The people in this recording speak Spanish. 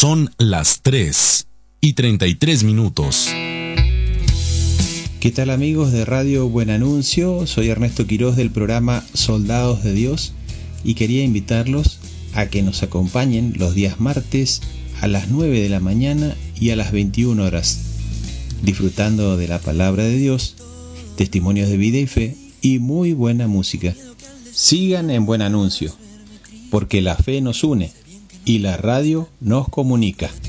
Son las 3:33. ¿Qué tal amigos de Radio Buen Anuncio? Soy Ernesto Quiroz del programa Soldados de Dios y quería invitarlos a que nos acompañen los días martes a las 9 de la mañana y a las 21 horas, disfrutando de la palabra de Dios, testimonios de vida y fe y muy buena música. Sigan en Buen Anuncio, porque la fe nos une y la radio nos comunica.